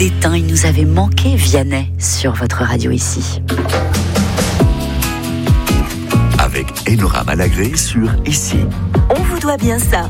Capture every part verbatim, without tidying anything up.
Éteint, il nous avait manqué Vianney sur votre radio ici. Avec Enora Malagré sur Ici. On vous doit bien ça.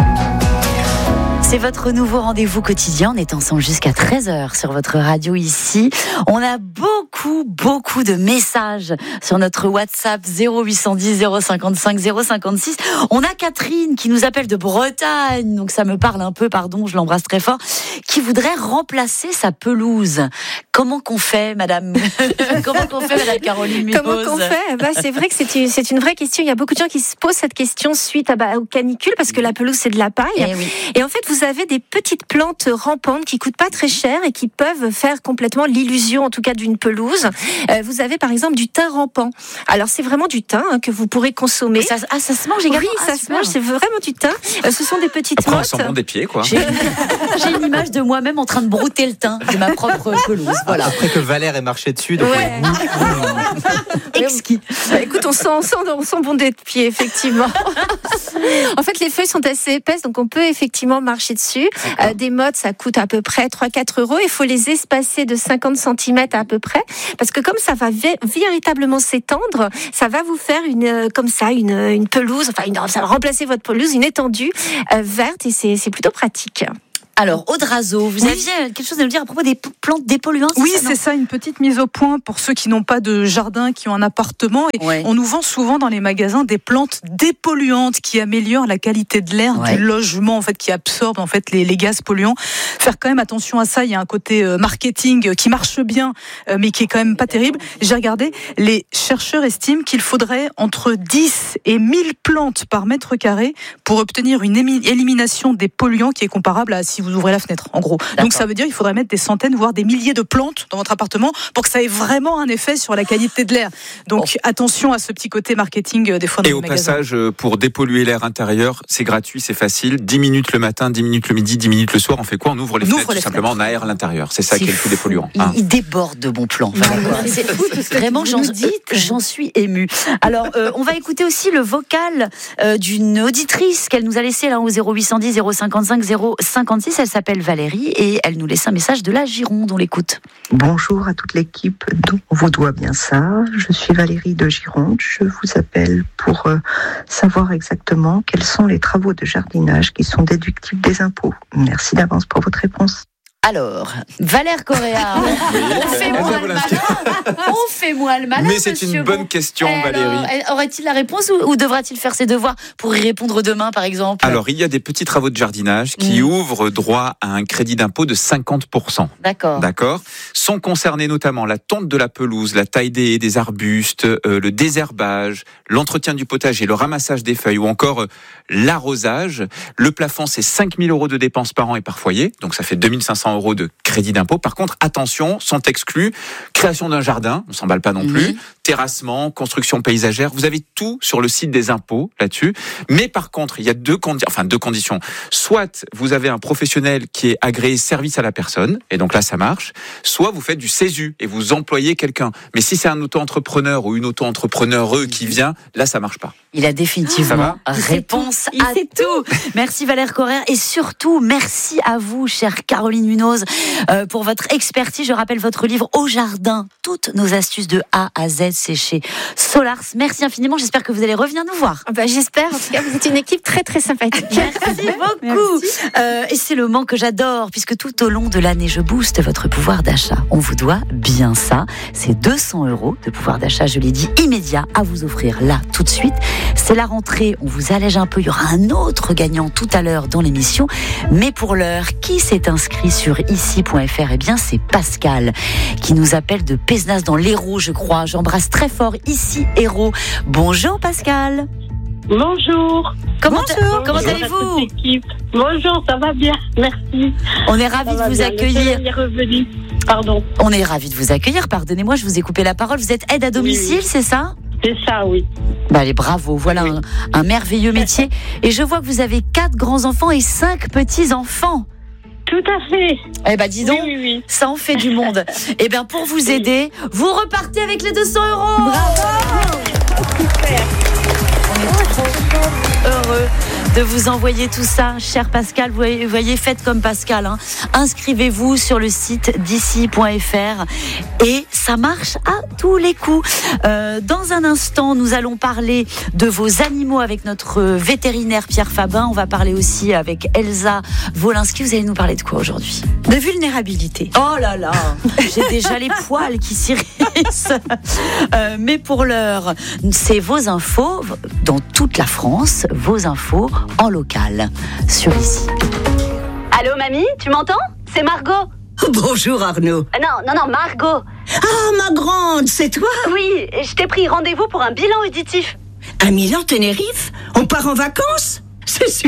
C'est votre nouveau rendez-vous quotidien. On est ensemble jusqu'à treize heures sur votre radio ici. On a beaucoup, beaucoup de messages sur notre WhatsApp zéro huit cent dix zéro cinquante-cinq zéro cinquante-six. On a Catherine qui nous appelle de Bretagne, donc ça me parle un peu, pardon, je l'embrasse très fort, qui voudrait remplacer sa pelouse. Comment qu'on fait, madame Comment qu'on fait, madame Caroline Munoz? Comment qu'on fait bah, C'est vrai que c'est une, c'est une vraie question. Il y a beaucoup de gens qui se posent cette question suite à, bah, aux canicules, parce que la pelouse, c'est de la paille. Eh oui. Et en fait, vous avez des petites plantes rampantes qui coûtent pas très cher et qui peuvent faire complètement l'illusion, en tout cas, d'une pelouse. Euh, vous avez, par exemple, du thym rampant. Alors, c'est vraiment du thym hein, que vous pourrez consommer. Ça, ah, ça se mange également? Oui, ah, ça super. se mange, c'est vraiment du thym. Euh, ce sont des petites Après, on mottes. sent bon des pieds, quoi. J'ai, j'ai une image de moi-même en train de brouter le thym de ma propre pelouse. Voilà. Après que Valère ait marché dessus. Donc Ouais. Exquis. Bah, écoute, on sent, on sent, on sent bon des pieds, effectivement. En fait, les feuilles sont assez épaisses, donc on peut effectivement marcher dessus. Euh, des mottes, ça coûte à peu près trois à quatre euros. Il faut les espacer de cinquante centimètres à peu près, parce que comme ça va vé- véritablement s'étendre, ça va vous faire une, euh, comme ça, une, une pelouse, enfin, une, ça va remplacer votre pelouse, une étendue euh, verte, et c'est, c'est plutôt pratique. Alors, Audrazo, vous Oui. aviez quelque chose à nous dire à propos des p- plantes dépolluantes? Oui, ça, non c'est ça, une petite mise au point pour ceux qui n'ont pas de jardin, qui ont un appartement. Et Ouais. on nous vend souvent dans les magasins des plantes dépolluantes qui améliorent la qualité de l'air Ouais. du logement, en fait, qui absorbent en fait les, les gaz polluants. Faire quand même attention à ça. Il y a un côté euh, marketing euh, qui marche bien, euh, mais qui est quand même pas terrible. J'ai regardé, les chercheurs estiment qu'il faudrait entre dix et mille plantes par mètre carré pour obtenir une émi- élimination des polluants qui est comparable à si vous ouvrez la fenêtre, en gros. D'accord. Donc ça veut dire qu'il faudrait mettre des centaines, voire des milliers de plantes dans votre appartement pour que ça ait vraiment un effet sur la qualité de l'air. Donc attention à ce petit côté marketing euh, des fois dans Et les au magasins. passage, euh, pour dépolluer l'air intérieur, c'est gratuit, c'est facile. dix minutes le matin, dix minutes le midi, dix minutes le soir. On fait quoi? On ouvre les On fenêtres, ouvre les tout simplement, on aère l'intérieur. C'est ça C'est qui est le plus fou. dépolluant. Il, hein. il déborde de bons plans. Voilà, quoi. C'est fou, tout ce que vraiment, j'en, j'en suis émue. Alors, euh, on va écouter aussi le vocal euh, d'une auditrice qu'elle nous a laissé là au zéro huit cent dix zéro cinquante-cinq zéro cinquante-six. Elle s'appelle Valérie et elle nous laisse un message de la Gironde. On l'écoute. Bonjour à toute l'équipe dont on vous doit bien ça. Je suis Valérie de Gironde. Je vous appelle pour euh, savoir exactement quels sont les travaux de jardinage qui sont déductibles des impôts. Merci d'avance pour votre réponse. Alors, Valère Correa, on fait moi le malin. On fait moi le malin. Mais c'est monsieur une bonne Bon. question, Et alors, Valérie. aurait-il la réponse ou, ou devra-t-il faire ses devoirs pour y répondre demain, par exemple? Alors, il y a des petits travaux de jardinage qui Mmh. ouvrent droit à un crédit d'impôt de cinquante pour cent. D'accord. D'accord. Sont concernés notamment la tonte de la pelouse, la taille des, des arbustes, euh, le désherbage, l'entretien du potager, le ramassage des feuilles ou encore euh, l'arrosage. Le plafond, c'est cinq mille euros de dépenses par an et par foyer. Donc, ça fait deux mille cinq cents euros de crédit d'impôt. Par contre, attention, sont exclus création d'un jardin, on s'emballe pas non Mmh. plus, terrassement, construction paysagère. Vous avez tout sur le site des impôts là-dessus. Mais par contre, il y a deux, condi- enfin, deux conditions. Soit vous avez un professionnel qui est agréé service à la personne, et donc là, ça marche. Soit vous faites du CESU et vous employez quelqu'un. Mais si c'est un auto-entrepreneur ou une auto-entrepreneure qui vient, là, ça marche pas. Il a définitivement réponse Il à sait tout. Merci Valère Correa et surtout merci à vous, chère Caroline Munoz, euh, pour votre expertise. Je rappelle votre livre Au jardin, toutes nos astuces de A à Z, c'est chez Solars. Merci infiniment. J'espère que vous allez revenir nous voir. Bah, j'espère. En tout cas, vous êtes une équipe très très sympathique. Merci beaucoup. Euh, et c'est le moment que j'adore, puisque tout au long de l'année, je booste votre pouvoir d'achat. On vous doit bien ça. C'est deux cents euros de pouvoir d'achat, je l'ai dit, immédiat à vous offrir là, tout de suite. C'est la rentrée, on vous allège un peu. Il y aura un autre gagnant tout à l'heure dans l'émission. Mais pour l'heure, qui s'est inscrit sur ici point f r? Eh bien, c'est Pascal, qui nous appelle de Pézenas dans l'Hérault, je crois. J'embrasse très fort ici, Hérault. Bonjour Pascal. Bonjour. Comment, Bonjour. comment Bonjour à allez-vous? toute l'équipe. Bonjour, ça va bien, merci. On est ravis Ça de va vous bien. accueillir. Le soleil est revenu. Pardon. On est ravis de vous accueillir. Pardonnez-moi, je vous ai coupé la parole. Vous êtes aide à domicile, Oui, oui. c'est ça? C'est ça, oui. Bah allez, bravo. Voilà Oui. un, un merveilleux métier. Et je vois que vous avez quatre grands-enfants et cinq petits-enfants. Tout à fait. Eh ben, dis donc, Oui, oui, oui. ça en fait du monde. Eh bien, pour vous aider, vous repartez avec les deux cents euros. Super. On est trop heureux de vous envoyer tout ça. Cher Pascal, vous voyez, voyez faites comme Pascal. Hein. Inscrivez-vous sur le site d'ici point f r et ça marche à tous les coups. Euh, dans un instant, nous allons parler de vos animaux avec notre vétérinaire Pierre Fabin. On va parler aussi avec Elsa Wolinski. Vous allez nous parler de quoi aujourd'hui ? De vulnérabilité. Oh là là, j'ai déjà les poils qui s'irrissent. Euh, mais pour l'heure, c'est vos infos dans toute la France, vos infos en local sur ici. Allô mamie, tu m'entends ? C'est Margot. Bonjour Arnaud. Euh, non, non, non, Margot. Ah ma grande, c'est toi ? Oui, je t'ai pris rendez-vous pour un bilan auditif. À Milan, Tenerife ? On part en vacances ? C'est super !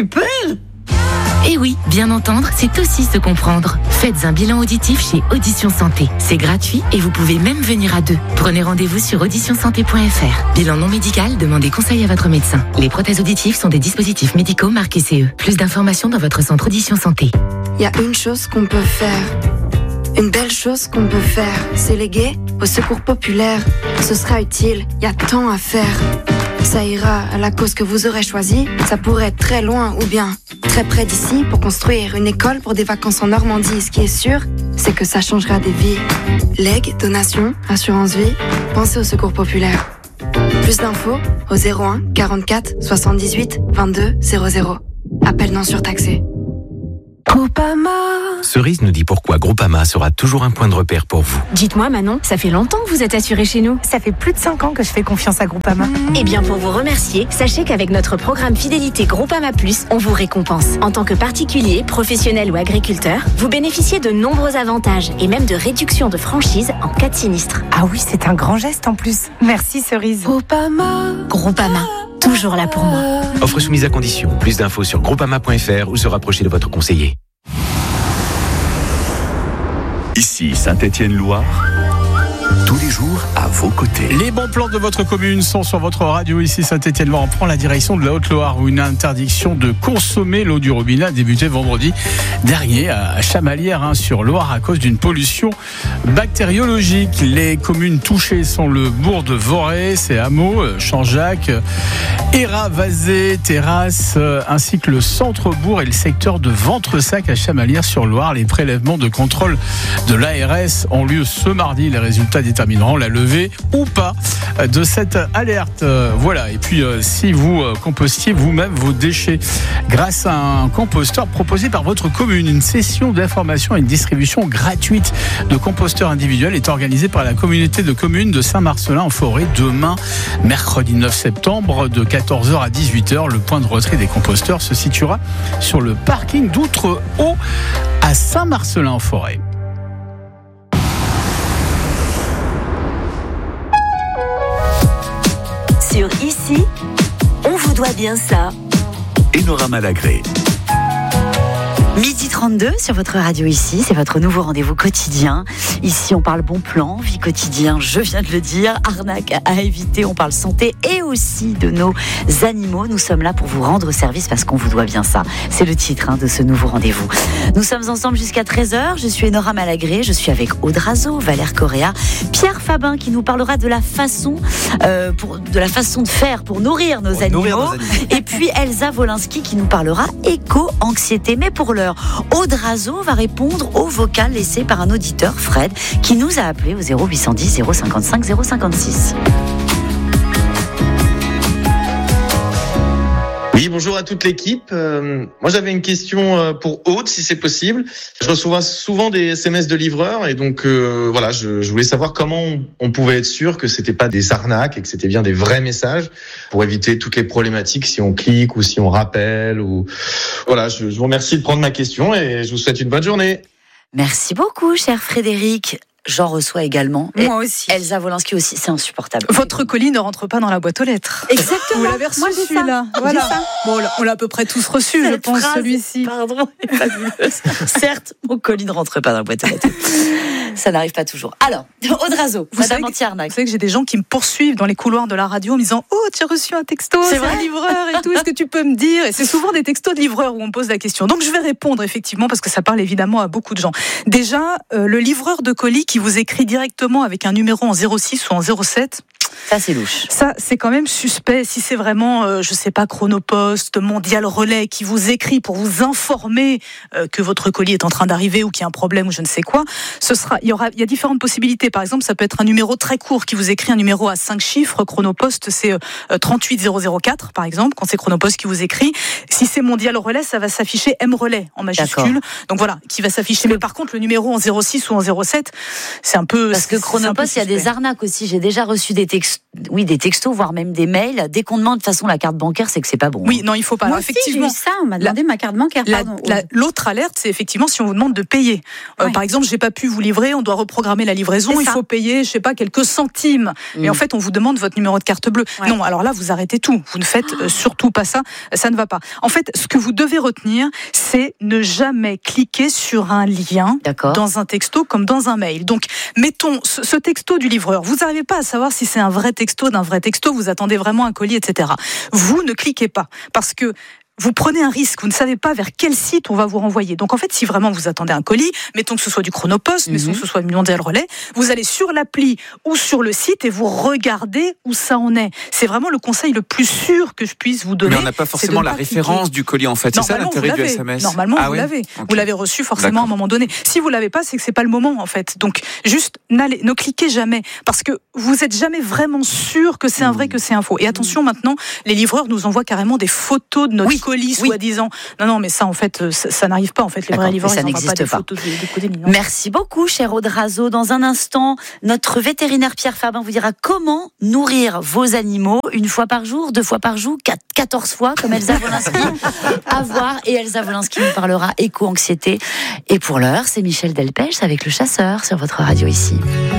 Et oui, bien entendre, c'est aussi se comprendre. Faites un bilan auditif chez Audition Santé. C'est gratuit et vous pouvez même venir à deux. Prenez rendez-vous sur audition santé point f r. Bilan non médical, demandez conseil à votre médecin. Les prothèses auditives sont des dispositifs médicaux marqués C E. Plus d'informations dans votre centre Audition Santé. Il y a une chose qu'on peut faire. Une belle chose qu'on peut faire. C'est léguer au secours populaire. Ce sera utile, il y a tant à faire. Ça ira à la cause que vous aurez choisie. Ça pourrait être très loin ou bien très près d'ici pour construire une école pour des vacances en Normandie. Ce qui est sûr, c'est que ça changera des vies. Legs, donations, assurance vie, pensez au secours populaire. Plus d'infos au zéro un quarante-quatre soixante-dix-huit vingt-deux zéro zéro. Appel non surtaxé. Groupama. Cerise nous dit pourquoi Groupama sera toujours un point de repère pour vous. Dites-moi Manon, ça fait longtemps que vous êtes assurée chez nous. Ça fait plus de cinq ans que je fais confiance à Groupama. Mmh. Eh bien pour vous remercier, sachez qu'avec notre programme Fidélité Groupama Plus, on vous récompense. En tant que particulier, professionnel ou agriculteur, vous bénéficiez de nombreux avantages et même de réductions de franchise en cas de sinistre. Ah oui, c'est un grand geste en plus. Merci Cerise. Groupama. Groupama. Toujours là pour moi. Offre soumise à condition. Plus d'infos sur groupama point f r ou se rapprocher de votre conseiller. Ici Saint-Étienne-Loire, tous les jours à vos côtés. Les bons plans de votre commune sont sur votre radio. Ici Saint-Étienne-Loire, on prend la direction de la Haute-Loire où une interdiction de consommer l'eau du robinet a débuté vendredi dernier à Chamalières hein, sur Loire à cause d'une pollution bactériologique. Les communes touchées sont le bourg de Vorey, ses hameaux, Champ-Jacques, Hérat, Vazé, Terrasse, ainsi que le centre-bourg et le secteur de Ventresac à Chamalières sur Loire. Les prélèvements de contrôle de l'A R S ont lieu ce mardi. Les résultats détermineront la levée ou pas de cette alerte. Voilà. Et puis, si vous compostiez vous-même vos déchets grâce à un composteur proposé par votre commune, une session d'information et une distribution gratuite de composteurs individuels est organisée par la communauté de communes de Saint-Marcellin-en-Forêt demain, mercredi neuf septembre, de quatorze heures à dix-huit heures. Le point de retrait des composteurs se situera sur le parking d'Outrehaut à Saint-Marcellin-en-Forêt. Sur Ici, on vous doit bien ça. Enora Malagré. Midi trente-deux sur votre radio ici, c'est votre nouveau rendez-vous quotidien. Ici, on parle bon plan, vie quotidien, je viens de le dire, arnaque à éviter, on parle santé et aussi de nos animaux. Nous sommes là pour vous rendre service parce qu'on vous doit bien ça. C'est le titre hein, de ce nouveau rendez-vous. Nous sommes ensemble jusqu'à treize heures. Je suis Enora Malagré, je suis avec Aude Razo, Valère Correa, Pierre Fabin qui nous parlera de la façon, euh, pour, de la façon de faire pour nourrir nos, animaux. nourrir nos animaux. Et puis Elsa Wolinski qui nous parlera éco-anxiété. Mais pour l'heure, Aude Razo va répondre au vocal laissé par un auditeur, Fred, qui nous a appelé au zéro huit cent dix zéro cinquante-cinq zéro cinquante-six. Oui, bonjour à toute l'équipe. Euh, moi, j'avais une question euh, pour Aude, si c'est possible. Je reçois souvent des S M S de livreurs et donc euh, voilà, je, je voulais savoir comment on, on pouvait être sûr que c'était pas des arnaques et que c'était bien des vrais messages pour éviter toutes les problématiques si on clique ou si on rappelle ou voilà. Je, je vous remercie de prendre ma question et je vous souhaite une bonne journée. Merci beaucoup, cher Frédéric. J'en reçois également. Moi aussi. Elsa Wolinski aussi, c'est insupportable. Votre colis ne rentre pas dans la boîte aux lettres. Exactement. Vous l'avez reçu Moi, j'ai celui-là. ça. Voilà. J'ai ça. Bon, on l'a à peu près tous reçu, je pense, phrase, celui-ci. Pardon, est fabuleuse. Certes, mon colis ne rentre pas dans la boîte aux lettres. Ça n'arrive pas toujours. Alors, Aude Razo, vous Madame savez, Anti-Arnaque. Vous savez que j'ai des gens qui me poursuivent dans les couloirs de la radio en me disant « Oh, tu as reçu un texto, c'est, c'est un livreur et tout, est-ce que tu peux me dire ?» Et c'est souvent des textos de livreurs où on me pose la question. Donc je vais répondre effectivement parce que ça parle évidemment à beaucoup de gens. Déjà, euh, le livreur de colis qui vous écrit directement avec un numéro en zéro six ou en zéro sept, Ça, c'est louche. Ça, c'est quand même suspect. Si c'est vraiment, euh, je sais pas, Chronopost, Mondial Relais qui vous écrit pour vous informer euh, que votre colis est en train d'arriver ou qu'il y a un problème ou je ne sais quoi, ce sera, il y aura, il y a différentes possibilités. Par exemple, ça peut être un numéro très court qui vous écrit un numéro à cinq chiffres. Chronopost, c'est euh, trente-huit zéro zéro quatre, par exemple, quand c'est Chronopost qui vous écrit. Si c'est Mondial Relais, ça va s'afficher M Relais en majuscule. D'accord. Donc voilà, qui va s'afficher. Mais par contre, le numéro en zéro six ou en zéro sept, c'est un peu. Parce que Chronopost, il y a des arnaques aussi. J'ai déjà reçu des textos, oui, des textos, voire même des mails. Dès qu'on demande de toute façon la carte bancaire, c'est que c'est pas bon. Oui, non, il faut pas. Moi Alors, aussi, effectivement, j'ai eu ça, on m'a demandé la, ma carte bancaire. La, la, l'autre alerte, c'est effectivement si on vous demande de payer. Euh, ouais. Par exemple, j'ai pas pu vous livrer, on doit reprogrammer la livraison, il faut payer, je sais pas, quelques centimes. Mm. Mais en fait, on vous demande votre numéro de carte bleue. Ouais. Non, alors là, vous arrêtez tout. Vous ne faites euh, surtout pas ça. Ça ne va pas. En fait, ce que vous devez retenir, c'est ne jamais cliquer sur un lien D'accord. dans un texto comme dans un mail. Donc, mettons ce, ce texto du livreur. Vous n'arrivez pas à savoir si c'est un vrai texto d'un vrai texto. Vous attendez vraiment un colis, et cetera. Vous ne cliquez pas parce que vous prenez un risque, vous ne savez pas vers quel site on va vous renvoyer. Donc en fait, si vraiment vous attendez un colis, mettons que ce soit du Chronopost, mm-hmm. mettons que ce soit du Mondial Relais, vous allez sur l'appli ou sur le site et vous regardez où ça en est. C'est vraiment le conseil le plus sûr que je puisse vous donner. Mais on n'a pas forcément la référence cliquer. Du colis en fait. C'est ça l'intérêt du S M S. Normalement, ah, vous ouais l'avez. Okay. Vous l'avez reçu forcément D'accord. à un moment donné. Si vous l'avez pas, c'est que c'est pas le moment en fait. Donc juste n'allez, ne cliquez jamais parce que vous êtes jamais vraiment sûr que c'est un vrai, que c'est un faux. Et attention mmh. maintenant, les livreurs nous envoient carrément des photos de notre oui. colis, oui. soi-disant. Non, non, mais ça, en fait, ça, ça n'arrive pas. En fait, les D'accord, vrais livreurs, ça ils n'envoient pas des pas. photos de, de colis. Non. Merci beaucoup, cher Aude Razeau. Dans un instant, notre vétérinaire Pierre Fabin vous dira comment nourrir vos animaux une fois par jour, deux fois par jour, quatre, quatorze fois, comme Elsa Wolinski. À voir. Et Elsa Wolinski nous parlera éco-anxiété. Et pour l'heure, c'est Michel Delpech avec Le Chasseur sur votre radio ici.